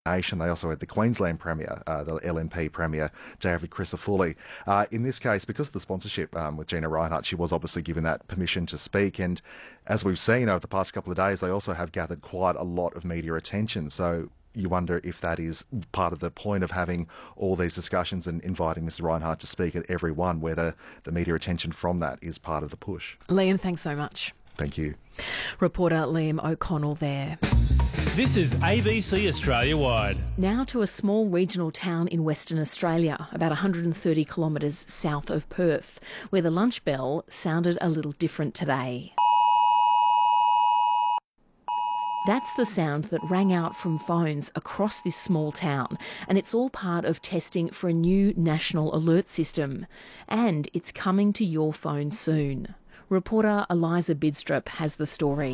nation. They also had the Queensland Premier, the LNP Premier, David Crisafulli. In this case, because of the sponsorship with Gina Rinehart, she was obviously given that permission to speak. And as we've seen over the past couple of days, they also have gathered quite a lot of media attention. So you wonder if that is part of the point of having all these discussions and inviting Mr Rinehart to speak at every one, whether the media attention from that is part of the push. Liam, thanks so much. Thank you. Reporter Liam O'Connell there. This is ABC Australia Wide. Now to a small regional town in Western Australia, about 130 kilometres south of Perth, where the lunch bell sounded a little different today. That's the sound that rang out from phones across this small town, and it's all part of testing for a new national alert system. And it's coming to your phone soon. Reporter Eliza Bidstrup has the story.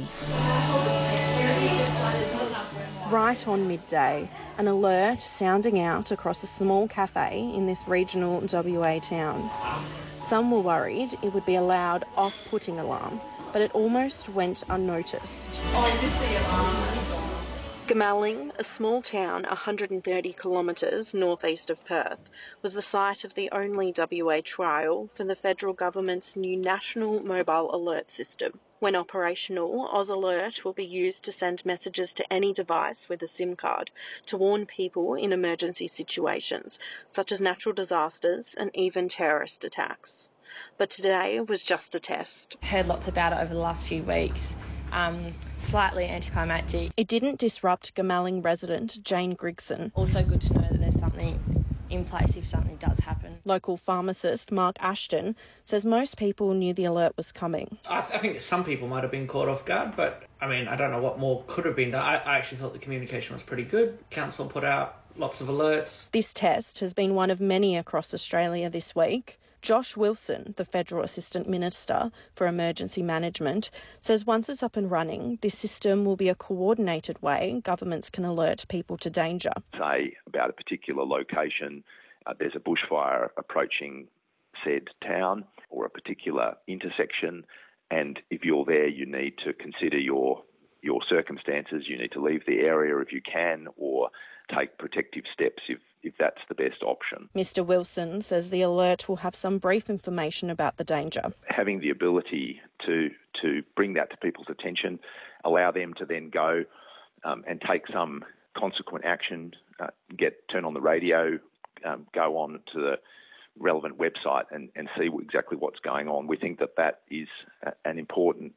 Right on midday, an alert sounding out across a small cafe in this regional WA town. Some were worried it would be a loud, off-putting alarm, but it almost went unnoticed. Oh, is this the alarm? Gamalling, a small town 130 kilometres northeast of Perth, was the site of the only WA trial for the federal government's new National Mobile Alert System. When operational, Oz Alert will be used to send messages to any device with a SIM card to warn people in emergency situations, such as natural disasters and even terrorist attacks. But today was just a test. Heard lots about it over the last few weeks. Slightly anticlimactic. It didn't disrupt Gamalling resident Jane Grigson. Also good to know that there's something in place if something does happen. Local pharmacist Mark Ashton says most people knew the alert was coming. I think some people might have been caught off guard, but I mean, I don't know what more could have been done. I actually thought the communication was pretty good. Council put out lots of alerts. This test has been one of many across Australia this week. Josh Wilson, the Federal Assistant Minister for Emergency Management, says once it's up and running, this system will be a coordinated way governments can alert people to danger. Say about a particular location, there's a bushfire approaching said town or a particular intersection, and if you're there, you need to consider your circumstances. You need to leave the area if you can, or take protective steps if that's the best option. Mr Wilson says the alert will have some brief information about the danger. Having the ability to bring that to people's attention, allow them to then go and take some consequent action, turn on the radio, go on to the relevant website and see exactly what's going on. We think that is an important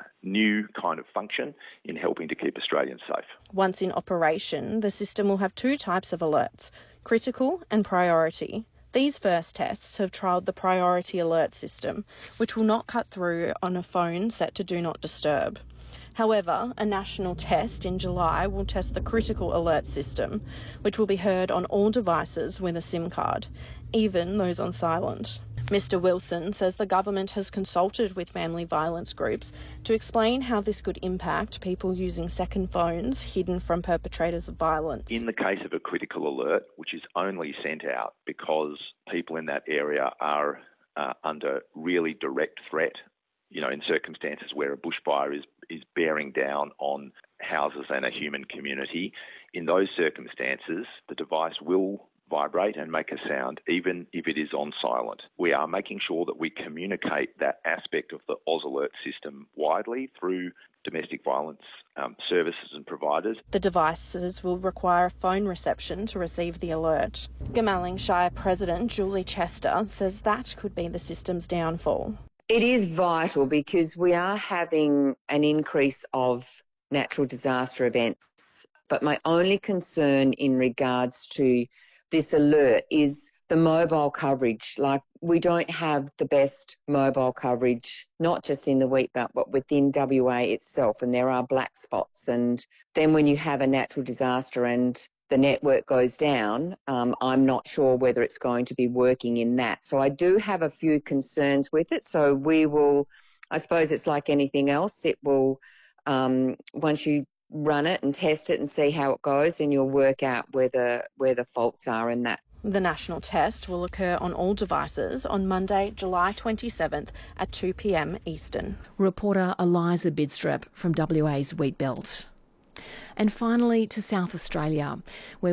new kind of function in helping to keep Australians safe. Once in operation, the system will have two types of alerts, critical and priority. These first tests have trialled the priority alert system, which will not cut through on a phone set to Do Not Disturb. However, a national test in July will test the critical alert system, which will be heard on all devices with a SIM card, even those on silent. Mr Wilson says the government has consulted with family violence groups to explain how this could impact people using second phones hidden from perpetrators of violence. In the case of a critical alert, which is only sent out because people in that area are under really direct threat, in circumstances where a bushfire is bearing down on houses and a human community, in those circumstances, the device will vibrate and make a sound even if it is on silent. We are making sure that we communicate that aspect of the Oz Alert system widely through domestic violence services and providers. The devices will require a phone reception to receive the alert. Gamalling Shire President Julie Chester says that could be the system's downfall. It is vital because we are having an increase of natural disaster events. But my only concern in regards to this alert is the mobile coverage. Like, we don't have the best mobile coverage, not just in the wheat belt, but within WA itself. And there are black spots. And then when you have a natural disaster and the network goes down, I'm not sure whether it's going to be working in that. So I do have a few concerns with it. So we will, I suppose it's like anything else, it will, once you run it and test it and see how it goes, then you'll work out where the faults are in that. The national test will occur on all devices on Monday, July 27th at 2 p.m. Eastern. Reporter Eliza Bidstrup from WA's Wheatbelt. And finally to South Australia, where